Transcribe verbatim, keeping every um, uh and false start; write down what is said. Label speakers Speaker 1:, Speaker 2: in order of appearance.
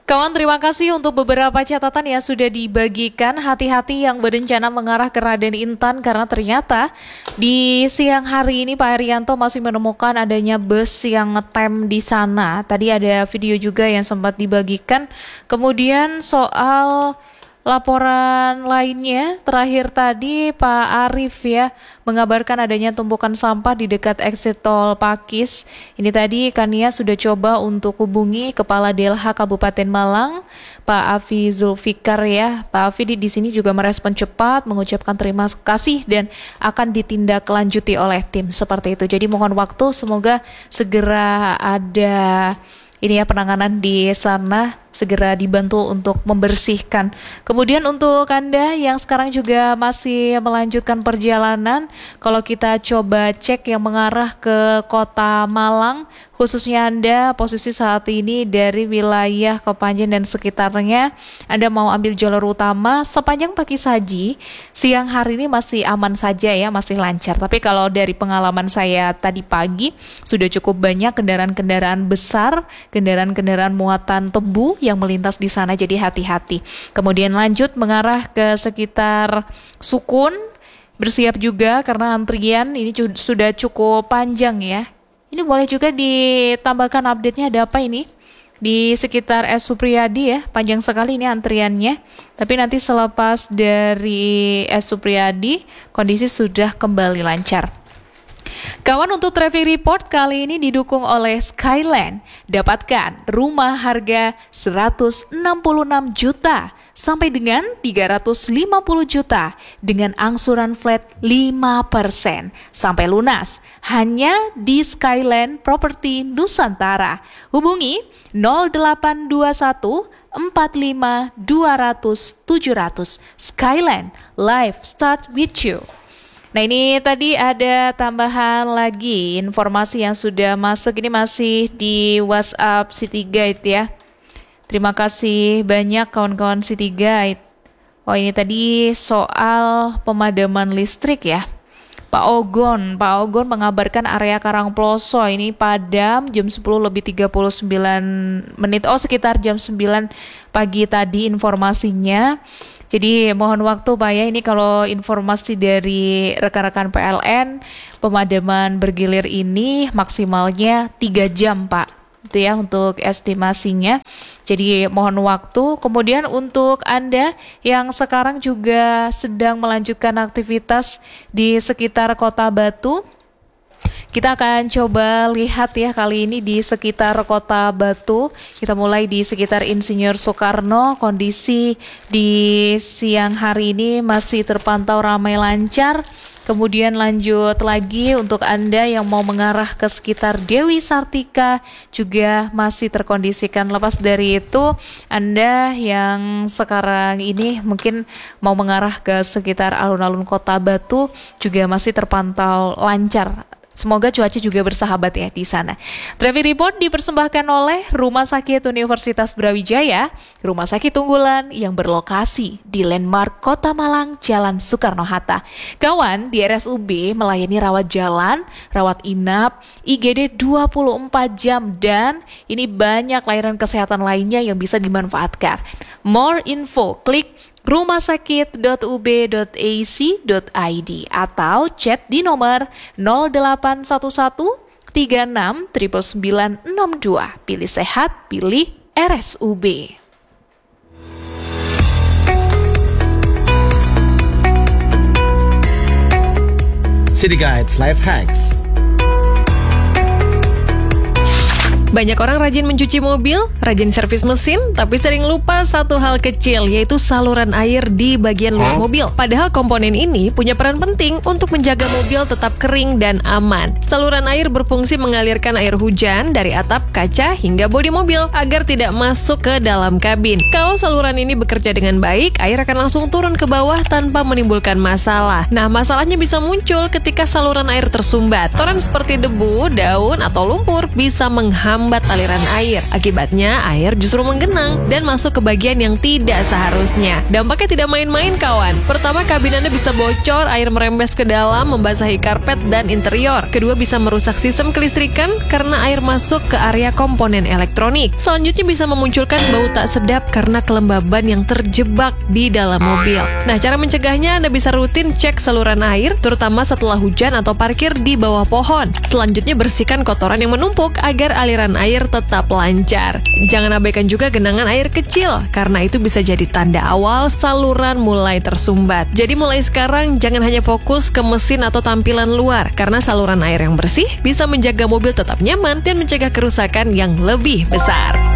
Speaker 1: Kawan, terima kasih untuk beberapa catatan yang sudah dibagikan. Hati-hati yang berencana mengarah ke Raden Intan karena ternyata di siang hari ini Pak Herianto masih menemukan adanya bus yang ngetem di sana. Tadi ada video juga yang sempat dibagikan. Kemudian soal laporan lainnya, terakhir tadi Pak Arief ya mengabarkan adanya tumpukan sampah di dekat exit tol Pakis. Ini tadi Kania sudah coba untuk hubungi Kepala Delha Kabupaten Malang, Pak Afi Zulfikar ya. Pak Afi di, di sini juga merespon cepat, mengucapkan terima kasih dan akan ditindaklanjuti oleh tim seperti itu. Jadi mohon waktu, semoga segera ada ini ya penanganan di sana, segera dibantu untuk membersihkan. Kemudian untuk Anda yang sekarang juga masih melanjutkan perjalanan, kalau kita coba cek yang mengarah ke kota Malang, khususnya Anda posisi saat ini dari wilayah Kepanjen dan sekitarnya, Anda mau ambil jalur utama sepanjang Pakis Haji, siang hari ini masih aman saja ya, masih lancar. Tapi kalau dari pengalaman saya tadi pagi, sudah cukup banyak kendaraan-kendaraan besar, kendaraan-kendaraan muatan tebu yang melintas di sana, jadi hati-hati. Kemudian lanjut mengarah ke sekitar Sukun, bersiap juga karena antrian ini cu- sudah cukup panjang ya. Ini boleh juga ditambahkan update-nya ada apa ini di sekitar S. Supriyadi ya, panjang sekali ini antriannya. Tapi nanti selepas dari S. Supriyadi kondisi sudah kembali lancar. Kawan, untuk traffic report kali ini didukung oleh Skyland. Dapatkan rumah harga seratus enam puluh enam juta sampai dengan tiga ratus lima puluh juta dengan angsuran flat lima persen sampai lunas hanya di Skyland Property Nusantara. Hubungi nol delapan dua satu empat lima dua nol nol tujuh nol nol. Skyland, life start with you. Nah, ini tadi ada tambahan lagi informasi yang sudah masuk, ini masih di WhatsApp City Guide ya. Terima kasih banyak kawan-kawan City Guide. Oh, ini tadi soal pemadaman listrik ya. Pak Ogon, Pak Ogon mengabarkan area Karangploso ini padam jam sepuluh lebih tiga puluh sembilan menit. Oh, sekitar jam sembilan pagi tadi informasinya. Jadi mohon waktu Pak ya, ini kalau informasi dari rekan-rekan P L N, pemadaman bergilir ini maksimalnya tiga jam Pak. Itu ya untuk estimasinya. Jadi mohon waktu. Kemudian untuk Anda yang sekarang juga sedang melanjutkan aktivitas di sekitar Kota Batu, kita akan coba lihat ya kali ini di sekitar Kota Batu. Kita mulai di sekitar Insinyur Soekarno. Kondisi di siang hari ini masih terpantau ramai lancar. Kemudian lanjut lagi untuk Anda yang mau mengarah ke sekitar Dewi Sartika juga masih terkondisikan. Lepas dari itu, Anda yang sekarang ini mungkin mau mengarah ke sekitar alun-alun Kota Batu juga masih terpantau lancar. Semoga cuaca juga bersahabat ya di sana. Traffic Report dipersembahkan oleh Rumah Sakit Universitas Brawijaya, rumah sakit unggulan yang berlokasi di Landmark Kota Malang, Jalan Soekarno-Hatta. Kawan, di R S U B melayani rawat jalan, rawat inap, I G D dua puluh empat jam, dan ini banyak layanan kesehatan lainnya yang bisa dimanfaatkan. More info, klik rumah sakit dot u b dot a c dot i d atau chat di nomor nol delapan satu satu tiga enam sembilan sembilan enam dua. Pilih sehat, pilih R S U B.
Speaker 2: City Guides Life Hacks.
Speaker 3: Banyak orang rajin mencuci mobil, rajin servis mesin, tapi sering lupa satu hal kecil, yaitu saluran air di bagian luar mobil. Padahal komponen ini punya peran penting untuk menjaga mobil tetap kering dan aman. Saluran air berfungsi mengalirkan air hujan dari atap, kaca, hingga bodi mobil agar tidak masuk ke dalam kabin. Kalau saluran ini bekerja dengan baik, air akan langsung turun ke bawah tanpa menimbulkan masalah. Nah, masalahnya bisa muncul ketika saluran air tersumbat. Kotoran seperti debu, daun, atau lumpur bisa menghambat menghambat aliran air. Akibatnya air justru menggenang dan masuk ke bagian yang tidak seharusnya. Dampaknya tidak main-main kawan. Pertama, kabin Anda bisa bocor, air merembes ke dalam, membasahi karpet dan interior. Kedua, bisa merusak sistem kelistrikan karena air masuk ke area komponen elektronik. Selanjutnya bisa memunculkan bau tak sedap karena kelembaban yang terjebak di dalam mobil. Nah, cara mencegahnya Anda bisa rutin cek saluran air, terutama setelah hujan atau parkir di bawah pohon. Selanjutnya bersihkan kotoran yang menumpuk agar aliran air tetap lancar. Jangan abaikan juga genangan air kecil, karena itu bisa jadi tanda awal saluran mulai tersumbat. Jadi mulai sekarang jangan hanya fokus ke mesin atau tampilan luar, karena saluran air yang bersih bisa menjaga mobil tetap nyaman dan mencegah kerusakan yang lebih besar.